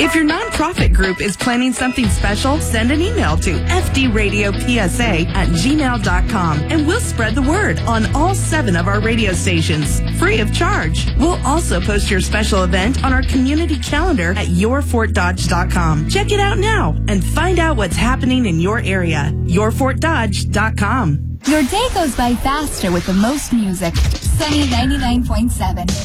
If your nonprofit group is planning something special, send an email to fdradiopsa@gmail.com and we'll spread the word on all 7 of our radio stations, free of charge. We'll also post your special event on our community calendar at yourfortdodge.com. Check it out now and find out what's happening in your area. yourfortdodge.com. Your day goes by faster with the most music. Sunny 99.7.